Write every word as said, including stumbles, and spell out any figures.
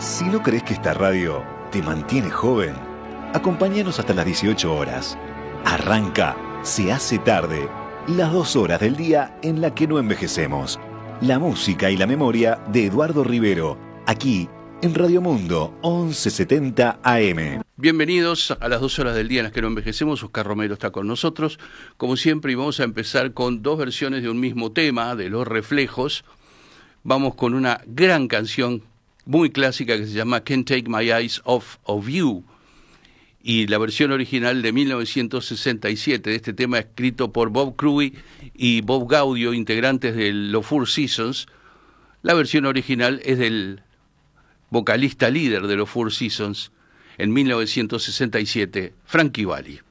Si no crees que esta radio te mantiene joven, acompáñanos hasta las dieciocho horas. Arranca Se hace tarde, las dos horas del día en la que no envejecemos. La música y la memoria de Eduardo Rivero, aquí en Radio Mundo once setenta A M. Bienvenidos a las dos horas del día en las que no envejecemos. Oscar Romero está con nosotros, como siempre, y vamos a empezar con dos versiones de un mismo tema, de Los Reflejos. Vamos con una gran canción muy clásica que se llama Can't Take My Eyes Off of You, y la versión original de mil novecientos sesenta y siete de este tema, escrito por Bob Crewey y Bob Gaudio, integrantes de los Four Seasons. La versión original es del vocalista líder de los Four Seasons en mil novecientos sesenta y siete, Frankie Valli.